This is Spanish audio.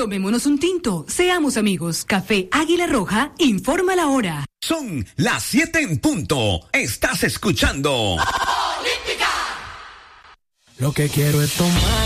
Tomémonos un tinto, seamos amigos. Café Águila Roja, informa la hora. Son las 7 en punto. Estás escuchando Olímpica. Lo que quiero es tomar